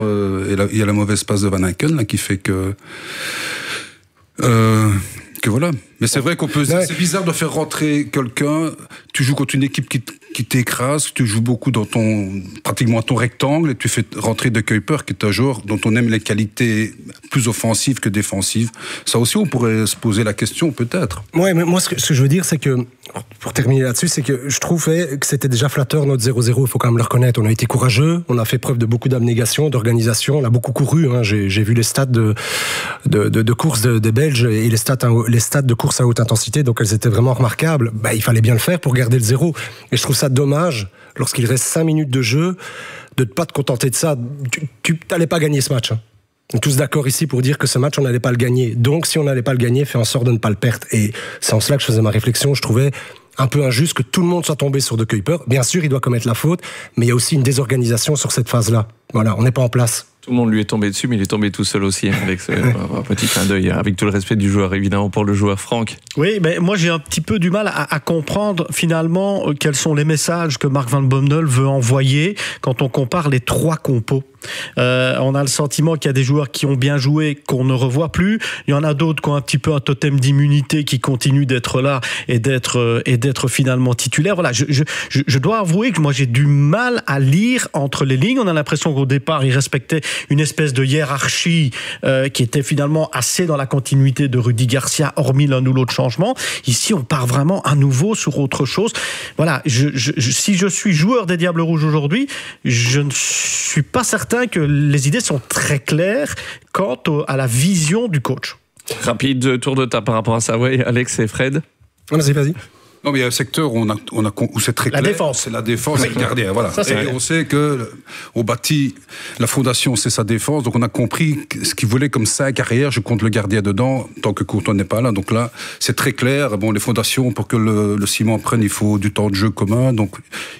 il y a la mauvaise passe de Van Aken là, qui fait que voilà. Mais c'est vrai qu'on peut. C'est bizarre de faire rentrer quelqu'un. Tu joues contre une équipe qui t'écrase. Tu joues beaucoup pratiquement ton rectangle, et tu fais rentrer De Kuiper, qui est un joueur dont on aime les qualités plus offensives que défensives. Ça aussi, on pourrait se poser la question, peut-être. Ouais, mais moi, ce que je veux dire, c'est que, pour terminer là-dessus, c'est que je trouvais que c'était déjà flatteur notre 0-0. Il faut quand même le reconnaître. On a été courageux. On a fait preuve de beaucoup d'abnégation, d'organisation. On a beaucoup couru. Hein. J'ai vu les stats de course des Belges et les stats de course à haute intensité, donc elles étaient vraiment remarquables. Il fallait bien le faire pour garder le 0. Et je trouve ça dommage, lorsqu'il reste 5 minutes de jeu, de ne pas te contenter de ça. Tu n'allais pas gagner ce match. Hein. On est tous d'accord ici pour dire que ce match, on n'allait pas le gagner. Donc, si on n'allait pas le gagner, fais en sorte de ne pas le perdre. Et c'est en cela que je faisais ma réflexion. Je trouvais un peu injuste que tout le monde soit tombé sur De Kuiper. Bien sûr, il doit commettre la faute, mais il y a aussi une désorganisation sur cette phase-là. Voilà, on n'est pas en place. Tout le monde lui est tombé dessus, mais il est tombé tout seul aussi, avec ce petit clin d'œil, avec tout le respect du joueur, évidemment, pour le joueur. Franck. Oui, mais moi j'ai un petit peu du mal à comprendre finalement quels sont les messages que Mark Van Bommel veut envoyer quand on compare les 3 compos. On a le sentiment qu'il y a des joueurs qui ont bien joué, qu'on ne revoit plus. Il y en a d'autres qui ont un petit peu un totem d'immunité, qui continuent d'être là et d'être finalement titulaires. Voilà, je dois avouer que moi j'ai du mal à lire entre les lignes. On a l'impression qu'au départ, il respectait une espèce de hiérarchie qui était finalement assez dans la continuité de Rudy Garcia, hormis l'un ou l'autre changement. Ici, on part vraiment à nouveau sur autre chose. Voilà, si je suis joueur des Diables Rouges aujourd'hui, je ne suis pas certain que les idées sont très claires quant à la vision du coach. Rapide tour de table par rapport à ça. Oui, Alex et Fred. Vas-y. Non, mais il y a un secteur où c'est très clair. La défense. C'est la défense et le gardien. Voilà. Ça, et on sait qu'on bâtit la fondation, c'est sa défense. Donc on a compris ce qu'il voulait comme 5 arrières. Je compte le gardien dedans, tant que Courtois n'est pas là. Donc là, c'est très clair. Bon, les fondations, pour que le ciment prenne, il faut du temps de jeu commun. Donc,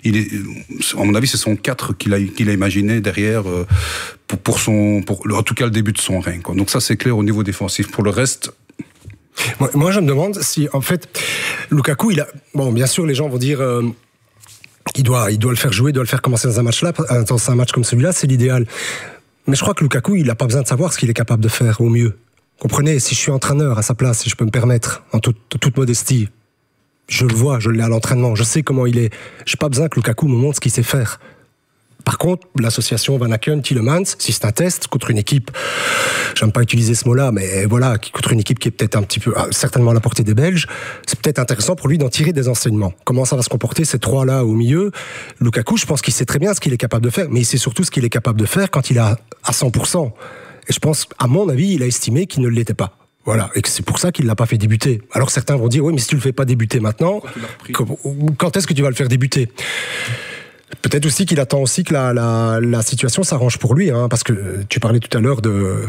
à mon avis, c'est son 4 qu'il a imaginé derrière pour en tout cas le début de son règne, quoi. Donc ça, c'est clair au niveau défensif. Pour le reste. Moi, je me demande si, en fait, Lukaku, bien sûr, les gens vont dire qu'il doit le faire jouer, il doit le faire commencer dans un match comme celui-là, c'est l'idéal. Mais je crois que Lukaku, il n'a pas besoin de savoir ce qu'il est capable de faire au mieux. Comprenez, si je suis entraîneur à sa place, si je peux me permettre, en toute modestie, je le vois, je l'ai à l'entraînement, je sais comment il est. Je n'ai pas besoin que Lukaku me montre ce qu'il sait faire. Par contre, l'association Van Aken, Tielemans, si c'est un test contre une équipe, j'aime pas utiliser ce mot-là, mais voilà, contre une équipe qui est peut-être un petit peu, certainement à la portée des Belges, c'est peut-être intéressant pour lui d'en tirer des enseignements. Comment ça va se comporter, ces 3-là au milieu? Lukaku, je pense qu'il sait très bien ce qu'il est capable de faire, mais il sait surtout ce qu'il est capable de faire quand il est à 100%. Et je pense, à mon avis, il a estimé qu'il ne l'était pas. Voilà, et que c'est pour ça qu'il ne l'a pas fait débuter. Alors certains vont dire, oui, mais si tu le fais pas débuter maintenant, quand est-ce que tu vas le faire débuter? Peut-être aussi qu'il attend aussi que la situation s'arrange pour lui, hein, parce que tu parlais tout à l'heure de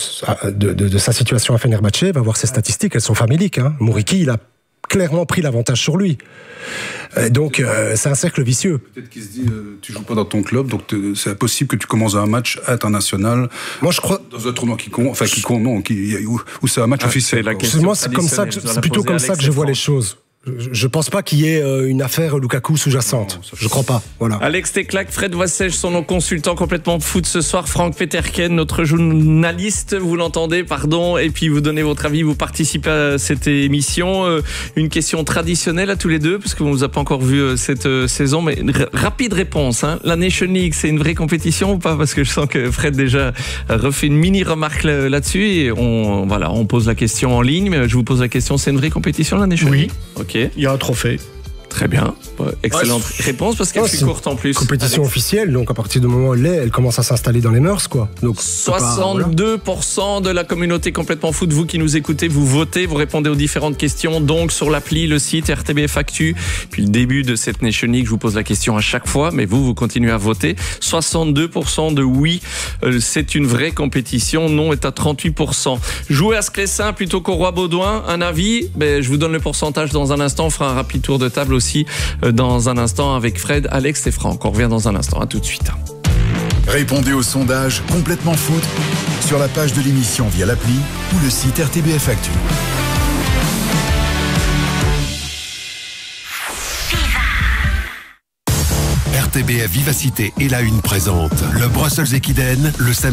sa situation à Fenerbahçe, va voir ses statistiques, elles sont faméliques. Hein. Mouriki, il a clairement pris l'avantage sur lui. Donc, c'est un cercle vicieux. Peut-être qu'il se dit, tu joues pas dans ton club, donc c'est impossible que tu commences un match international. Moi, je crois dans un tournoi où c'est un match officiel. Moi, c'est plutôt comme ça que je vois les choses. Je pense pas qu'il y ait une affaire Lukaku sous-jacente. Je crois pas. Voilà. Alex Teclac, Fred Wassège sont nos consultants complètement foot ce soir. Franck Peterken, notre journaliste, vous l'entendez, pardon, et puis vous donnez votre avis, vous participez à cette émission. Une question traditionnelle à tous les deux, parce qu'on vous a pas encore vu cette saison, mais rapide réponse. Hein. La Nation League, c'est une vraie compétition ou pas? Parce que je sens que Fred déjà refait une mini remarque là-dessus et on pose la question en ligne. Mais je vous pose la question, c'est une vraie compétition la Nation League? Ok. Il y a un trophée. Très bien. Excellente réponse parce qu'elle est courte en plus. Compétition officielle, donc à partir du moment où elle commence à s'installer dans les mœurs, quoi. Donc 62% de la communauté complètement foot, vous qui nous écoutez, vous votez, vous répondez aux différentes questions, donc sur l'appli, le site RTBF Actu. Puis le début de cette Nation League, je vous pose la question à chaque fois, mais vous continuez à voter. 62% de oui, c'est une vraie compétition, non est à 38%. Jouer à Sclessin plutôt qu'au Roi-Baudouin, un avis? Je vous donne le pourcentage dans un instant, on fera un rapide tour de table aussi dans un instant avec Fred, Alex et Franck. On revient dans un instant, à tout de suite. Répondez au sondage complètement foot sur la page de l'émission via l'appli ou le site RTBF Actu. RTBF Vivacité et la Une présente le Brussels Equiden, le samedi